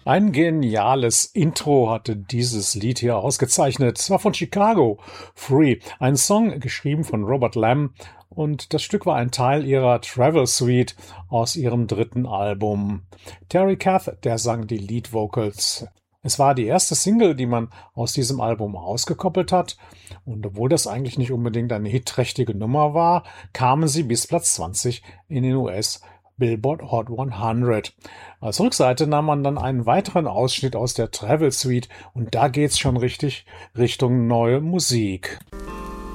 Ein geniales Intro hatte dieses Lied hier ausgezeichnet. Es war von Chicago, Free, ein Song geschrieben von Robert Lamm, und das Stück war ein Teil ihrer Travel Suite aus ihrem dritten Album. Terry Kath, der sang die Lead Vocals. Es war die erste Single, die man aus diesem Album ausgekoppelt hat, und obwohl das eigentlich nicht unbedingt eine hitträchtige Nummer war, kamen sie bis Platz 20 in den US Billboard Hot 100. Als Rückseite nahm man dann einen weiteren Ausschnitt aus der Travel Suite, und da geht's schon richtig Richtung neue Musik.